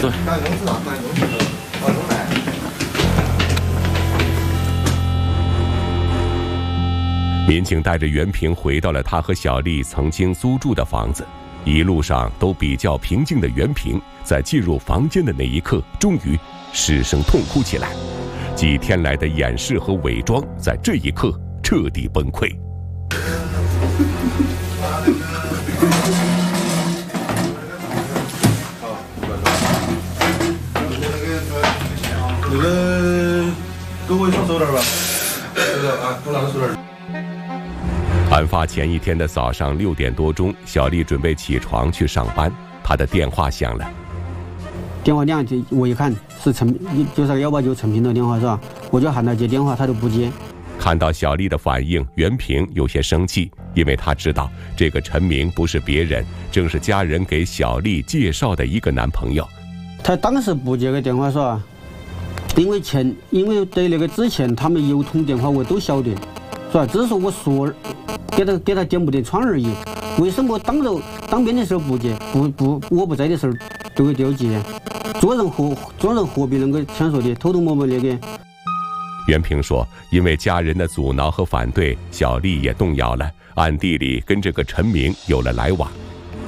坐。 民警带着袁平回到了他和小丽曾经租住的房子，一路上都比较平静的袁平，在进入房间的那一刻，终于失声痛哭起来。几天来的掩饰和伪装，在这一刻彻底崩溃。 那个，给我一双手链吧。给我拿个手链。 案发前一天的早上6点多钟，小丽准备起床去上班，她的电话响了。 电话响，我一看是就是189陈平的电话是吧？我就喊他接电话，他都不接。 看到小丽的反应，袁平有些生气，因为他知道这个陈明不是别人，正是家人给小丽介绍的一个男朋友。 他当时不接个电话是吧？因为对那个之前他们有通电话我都晓得，是吧？只是说我说给他点不点窗而已。为什么当面的时候不接，我不在的时候都要接？做人何必能够像说的偷偷摸摸那个？ 袁平说，因为家人的阻挠和反对，小丽也动摇了，暗地里跟这个陈明有了来往。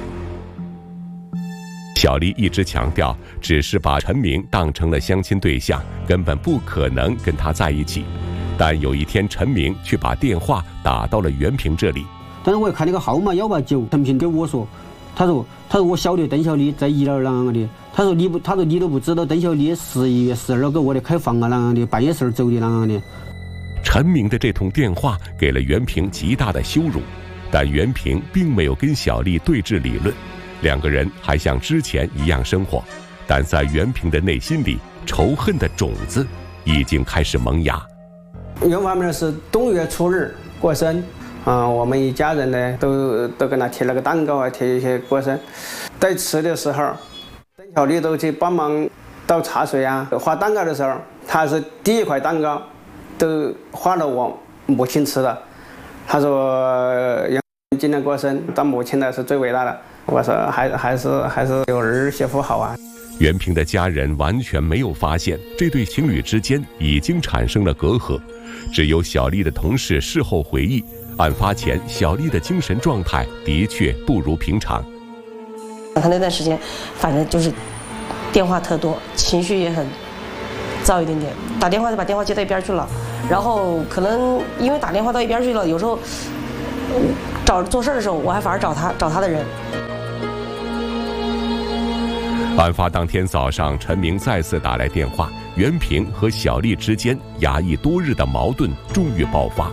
小丽一直强调，只是把陈明当成了相亲对象，根本不可能跟他在一起。但有一天，陈明却把电话打到了袁平这里。 但是我看那个号码189，陈平跟我说，他说我晓得邓小丽在1哪儿的。他说你都不知道邓小丽11月12给我的开房啊那样的，半夜时走的那样的。 陈明的这通电话给了袁平极大的羞辱，但袁平并没有跟小丽对峙理论，两个人还像之前一样生活，但在袁平的内心里，仇恨的种子已经开始萌芽。 原方面是冬月初日过生，我们一家人呢都给他贴了个蛋糕啊，贴一些过生。在吃的时候，邓小丽都去帮忙倒茶水啊，画蛋糕的时候，他是第一块蛋糕都画了我母亲吃的。他说今天过生，当母亲的是最伟大的。我说还是有儿媳妇好啊。 袁平的家人完全没有发现这对情侣之间已经产生了隔阂，只有小丽的同事事后回忆，案发前小丽的精神状态的确不如平常。 他那段时间反正就是电话特多，情绪也很躁一点点，打电话就把电话接到一边去了，然后可能因为打电话到一边去了，有时候做事的时候我还反而找他的人。 案发当天早上，陈明再次打来电话，袁平和小丽之间压抑多日的矛盾终于爆发。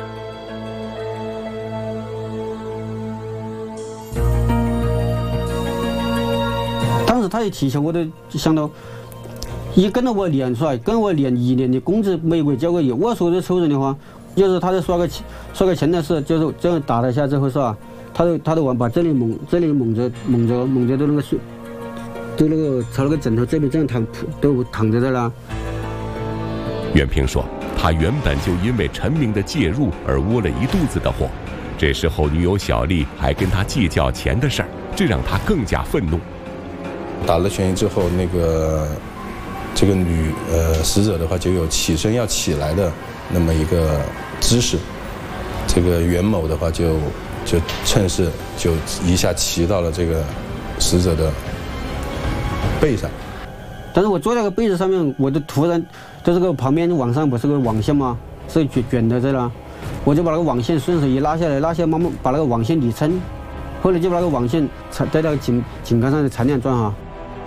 当时他一提起我都想到，一跟着我练出来，跟我练1年的工资每个月交个月。我说的仇人的话，就是他在耍个钱的事，就是这样打了一下之后是吧？他都往把这里蒙着都那个水。都那个朝那个枕头这边这样躺着的了。 袁平说，他原本就因为陈明的介入而窝了一肚子的火，这时候女友小丽还跟他计较钱的事儿，这让他更加愤怒。 打了拳之后，这个死者的话就有起身要起来的那么一个姿势，这个袁某的话就趁势就一下骑到了这个死者的背上， 但是我坐在那个被子上面，我就突然在这个旁边网上不是个网线吗？是卷在这了，我就把那个网线顺手一拉下来，慢慢把那个网线理撑，后来就把那个网线在那个井杆上缠2转哈。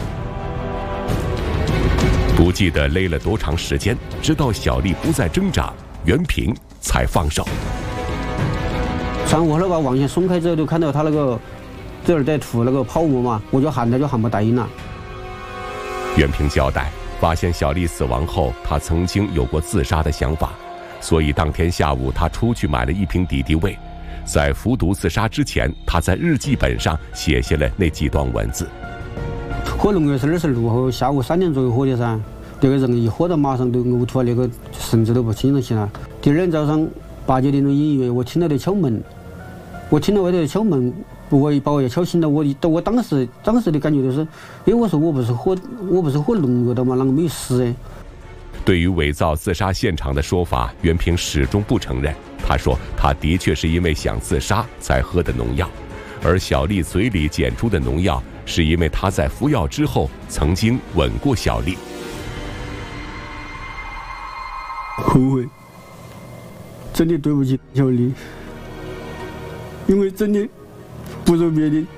不记得勒了多长时间，直到小丽不再挣扎，袁平才放手。 我后来把网线松开之后，就看到他那个这儿在吐那个泡沫嘛，我就喊他，就喊不答应了。 袁平交代，发现小丽死亡后，他曾经有过自杀的想法，所以当天下午他出去买了1瓶敌敌畏。在服毒自杀之前，他在日记本上写下了那几段文字。 喝农药是26号下午3点左右喝的噻，这个人一喝到马上都呕吐，那个神志都不清楚起来。第2天早上8、9点钟，因为我听到的敲门，我听到外头的敲门， 把我也敲醒了。我当时的感觉就是，哎，我说我不是喝农药的吗？啷个没有死哎？ 对于伪造自杀现场的说法，袁平始终不承认。他说，他的确是因为想自杀才喝的农药，而小丽嘴里检出的农药，是因为他在服药之后曾经吻过小丽。 后悔，真的对不起小丽，因为真的不说别的，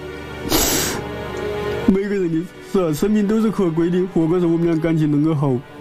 每个人的生命都是可贵的，何况是我们俩感情能够好。